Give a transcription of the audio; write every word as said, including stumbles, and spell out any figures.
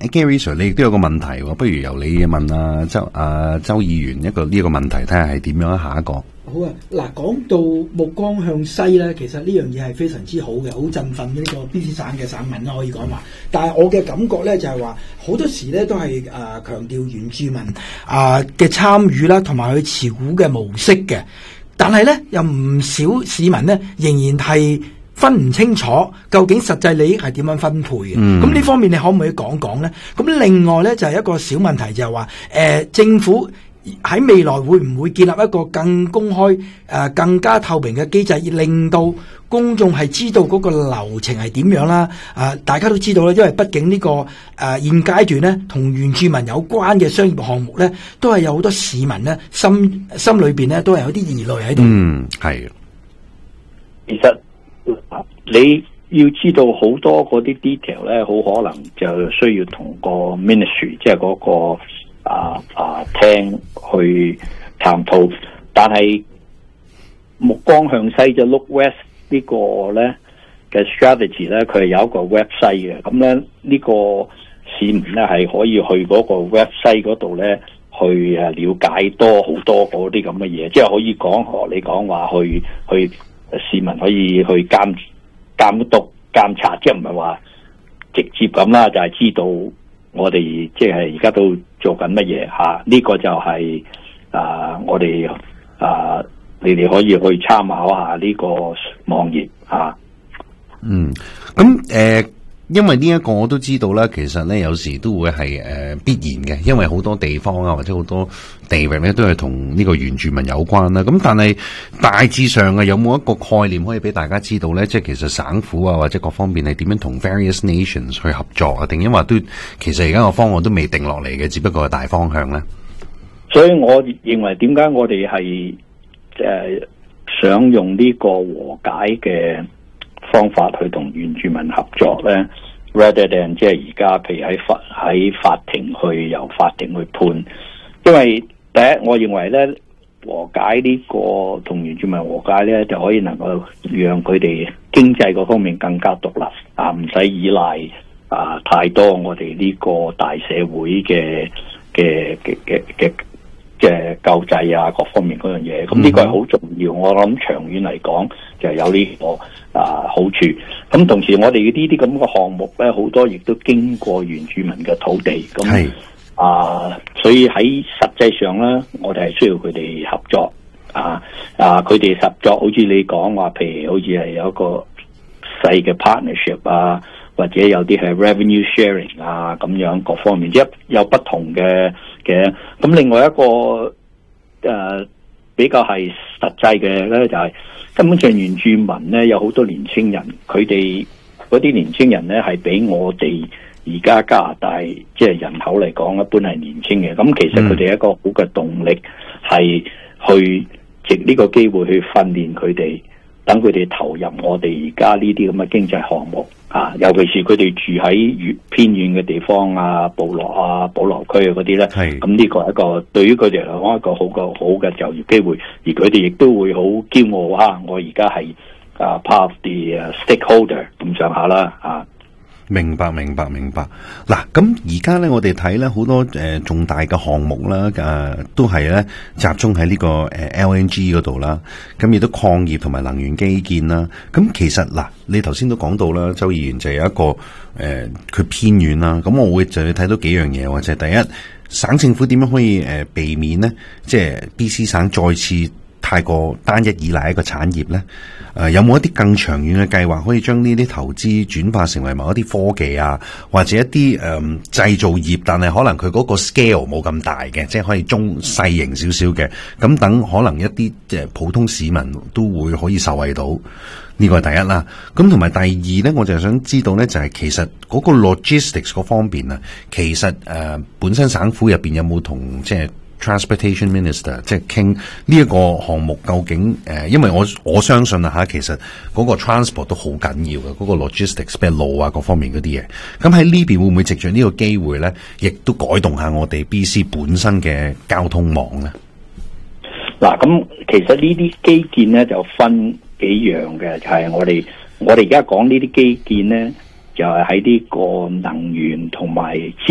Gary Sir，你亦都有個問題喎，不如由你問啊周啊周議員一個呢一個問題，睇下係點樣下一個。 好啊，嗱，講到目光向西咧，其實呢樣嘢係非常之好嘅，好振奮呢個 B C 省嘅省民啦，可以講話。但係我嘅感覺咧就係話，好多時咧都係誒強調原住民啊嘅參與啦，同埋佢持股嘅模式嘅。但係咧，有唔少市民咧仍然係分唔清楚究竟實際利益係點樣分配嘅。咁呢、嗯、方面你可唔可以講講咧？咁另外咧就係、是、一個小問題就係話，誒、呃、政府喺未來會唔會建立一個更公開、誒、呃、更加透明嘅機制，令到公眾係知道嗰個流程係點樣啦？啊、呃，大家都知道啦，因為畢竟呢、這個誒、呃、現階段咧，同原住民有關嘅商業項目咧，都係有好多市民咧心心裏邊咧都係有啲疑慮喺度。嗯，係。 其實你要知道好多嗰啲 detail 咧，好可能就需要同個 ministry 即係嗰個。啊啊，聽去探討，但係目光向西就 Look West 呢個咧嘅 strategy 咧，佢係有一個 website 嘅，咁咧呢個市民咧係可以去嗰個 website 嗰度咧去誒了解多好多嗰啲咁嘅嘢，即係可以講學你講話去去市民可以去監監督監察，即係唔係話直接咁啦，就係知道。我哋即係而家都做緊乜嘢吓？呢個就係啊，我哋啊，你哋可以去參考下呢個網頁吓。嗯， 咁誒。呃因為呢一個我都知道啦，其實咧有時都會係誒、呃、必然嘅，因為好多地方啊或者好多地域咧都係同呢個原住民有關啦。咁但係大致上啊，有冇一個概念可以俾大家知道咧？即係其實省府啊或者各方面係點樣同 various nations 去合作啊？定因為都其實而家個方案都未定落嚟嘅，只不過係大方向咧。 所以我認為點解我哋係誒想用呢個和解嘅方法去同原住民合作咧 ，rather than 即係而家譬如喺法喺法庭去由法庭去判，因為第一我認為咧和解呢個同原住民和解咧就可以能夠讓佢哋經濟嗰方面更加獨立啊，唔使依賴啊太多我哋呢個大社會嘅嘅嘅嘅嘅嘅救濟啊各方面嗰樣嘢，咁呢個係好重要。我諗長遠嚟講就係有呢個啊好處。咁同時我哋呢啲咁嘅項目咧，好多亦都經過原住民嘅土地，咁啊，所以喺實際上咧，我哋係需要佢哋合作啊啊，佢哋合作，好似你講話，譬如好似係有一個細嘅 partnership 啊，或者有啲係 revenue sharing 啊咁樣各方面，即係有不同嘅嘅。咁另外一個誒、呃、比較係實際嘅咧，就係、是、根本上原住民咧有好多年青人，佢哋嗰啲年青人咧係比我哋而家加拿大即係、就是、人口嚟講一般係年青嘅。咁其實佢哋一個好嘅動力係去藉呢個機會去訓練佢哋，等佢哋投入我哋而家呢啲咁嘅經濟項目啊，尤其是佢哋住喺越偏遠嘅地方啊、部落啊、保留區啊嗰啲咧，咁呢個係一個對於佢哋嚟講一個好嘅好嘅就業機會，而佢哋亦都會好驕傲啊！我而家係啊 part of the stakeholder 咁上下啦啊。 明白明白明白。嗱，咁而家咧，我哋睇咧好多誒、呃、重大嘅項目啦，誒、呃、都係咧集中喺呢、這個誒、呃、L N G 嗰度啦。咁亦都礦業同埋能源基建啦。咁其實嗱，你頭先都講到啦，周議員就有一個誒佢、呃、偏遠啦。咁我會就要睇到幾樣嘢，或者第一，省政府點樣可以誒、呃、避免呢？即係 B C 省再次太過單一依賴一個產業咧？誒、呃，有冇一啲更長遠嘅計劃，可以將呢啲投資轉化成為某一啲科技啊，或者一啲誒製造業，但係可能佢嗰個 scale 冇咁大嘅，即係可以中細型少少嘅，咁等可能一啲誒普通市民都會可以受惠到。呢個係第一啦。咁同埋第二咧，我就係想知道咧，就係、是、其實嗰個 logistics 嗰方面啊，其實誒、呃、本身省府入邊有冇同即係Transportation Minister 即係傾呢一個項目究竟誒、呃，因為我我相信啊嚇，其實嗰個 transport 都好緊要嘅，嗰、那個 logistics 譬如路啊各方面嗰啲嘢。咁喺呢邊會唔會藉著呢個機會咧，亦都改動下我哋 B C 本身嘅交通網咧？ 嗱，咁其實呢啲基建咧就分幾樣嘅，就係、是、我哋我哋而家講呢啲基建咧，就係喺呢個能源同埋